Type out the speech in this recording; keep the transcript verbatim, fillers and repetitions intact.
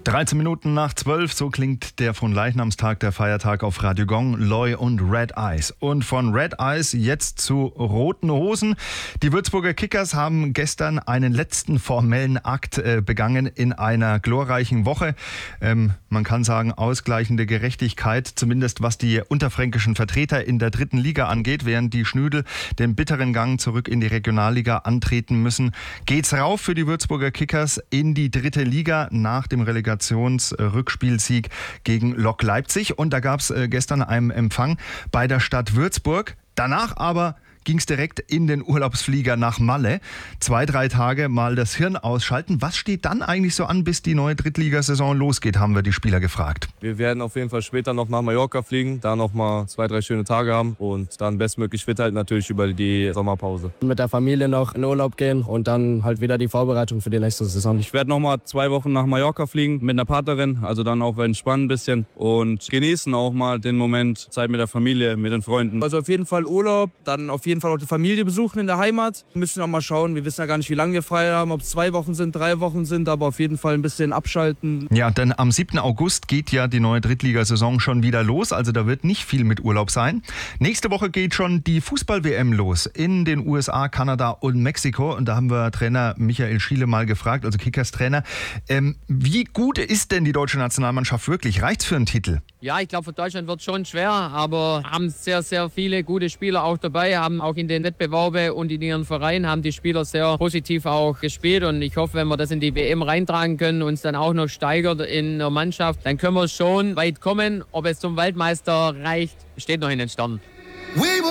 dreizehn Minuten nach zwölf, so klingt der Fronleichnamstag, der Feiertag auf Radio Gong, Loy und Red Eyes. Und von Red Eyes jetzt zu Roten Hosen. Die Würzburger Kickers haben gestern einen letzten formellen Akt äh, begangen in einer glorreichen Woche. Ähm, man kann sagen, ausgleichende Gerechtigkeit, zumindest was die unterfränkischen Vertreter in der dritten Liga angeht. Während die Schnüdel den bitteren Gang zurück in die Regionalliga antreten müssen, geht's rauf für die Würzburger Kickers in die dritte Liga nach dem Relegationsrückspielsieg gegen Lok Leipzig. Und da gab es äh, gestern einen Empfang bei der Stadt Würzburg. Danach aber ging es direkt in den Urlaubsflieger nach Malle. Zwei, drei Tage mal das Hirn ausschalten. Was steht dann eigentlich so an, bis die neue Drittligasaison losgeht, haben wir die Spieler gefragt. Wir werden auf jeden Fall später noch nach Mallorca fliegen, da noch mal zwei, drei schöne Tage haben und dann bestmöglich fit halt natürlich über die Sommerpause. Mit der Familie noch in Urlaub gehen und dann halt wieder die Vorbereitung für die nächste Saison. Ich werde noch mal zwei Wochen nach Mallorca fliegen mit einer Partnerin, also dann auch entspannen ein bisschen und genießen auch mal den Moment, Zeit mit der Familie, mit den Freunden. Also auf jeden Fall Urlaub, dann auf jeden Fall auch die Familie besuchen in der Heimat. Wir müssen auch mal schauen, wir wissen ja gar nicht, wie lange wir frei haben, ob es zwei Wochen sind, drei Wochen sind, aber auf jeden Fall ein bisschen abschalten. Ja, denn am siebten August geht ja die neue Drittligasaison schon wieder los, also da wird nicht viel mit Urlaub sein. Nächste Woche geht schon die Fußball-W M los in den U S A, Kanada und Mexiko und da haben wir Trainer Michael Schiele mal gefragt, also Kickers-Trainer, ähm, wie gut ist denn die deutsche Nationalmannschaft wirklich? Reicht's für einen Titel? Ja, ich glaube, für Deutschland wird es schon schwer, aber haben sehr, sehr viele gute Spieler auch dabei, haben auch in den Wettbewerben und in ihren Vereinen haben die Spieler sehr positiv auch gespielt und ich hoffe, wenn wir das in die W M reintragen können, uns dann auch noch steigert in der Mannschaft, dann können wir schon weit kommen. Ob es zum Weltmeister reicht, steht noch in den Sternen.